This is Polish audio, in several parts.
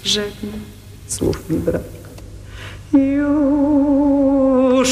Żegnaj, słów mi brak. Już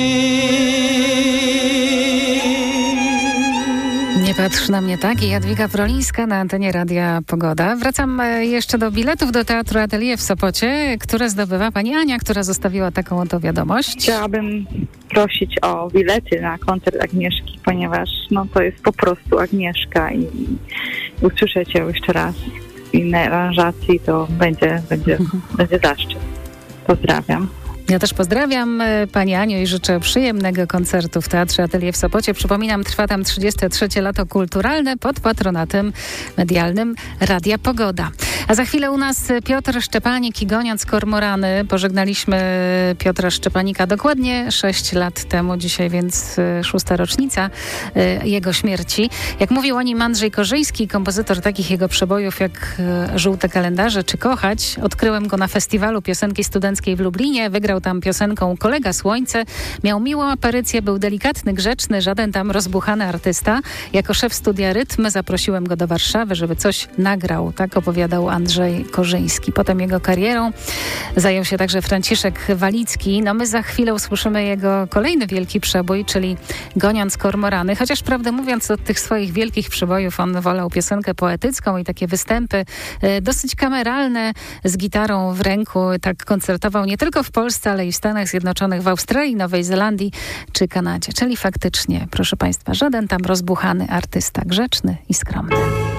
Nie patrz na mnie tak. I Jadwiga Wrolińska na antenie Radia Pogoda. Wracam jeszcze do biletów do Teatru Atelier w Sopocie, które zdobywa pani Ania, która zostawiła taką oto wiadomość. Chciałabym prosić o bilety na koncert Agnieszki, ponieważ to jest po prostu Agnieszka i usłyszeć ją jeszcze raz w innej aranżacji, to będzie zaszczyt. Pozdrawiam. Ja też pozdrawiam pani Aniu i życzę przyjemnego koncertu w Teatrze Atelier w Sopocie. Przypominam, trwa tam 33. lato kulturalne pod patronatem medialnym Radia Pogoda. A za chwilę u nas Piotr Szczepanik i Goniąc Kormorany. Pożegnaliśmy Piotra Szczepanika dokładnie 6 lat temu, dzisiaj więc 6. rocznica jego śmierci. Jak mówił o nim Andrzej Korzyński, kompozytor takich jego przebojów jak Żółte kalendarze czy Kochać. Odkryłem go na festiwalu piosenki studenckiej w Lublinie. Wygrał tam piosenką Kolega Słońce. Miał miłą aparycję, był delikatny, grzeczny, żaden tam rozbuchany artysta. Jako szef studia Rytm zaprosiłem go do Warszawy, żeby coś nagrał. Tak opowiadał Andrzej Korzyński. Potem jego karierą zajął się także Franciszek Walicki. My za chwilę usłyszymy jego kolejny wielki przebój, czyli Goniąc Kormorany. Chociaż prawdę mówiąc, od tych swoich wielkich przebojów on wolał piosenkę poetycką i takie występy dosyć kameralne z gitarą w ręku. Tak koncertował nie tylko w Polsce, ale i w Stanach Zjednoczonych, w Australii, Nowej Zelandii czy Kanadzie. Czyli faktycznie, proszę państwa, żaden tam rozbuchany artysta, grzeczny i skromny.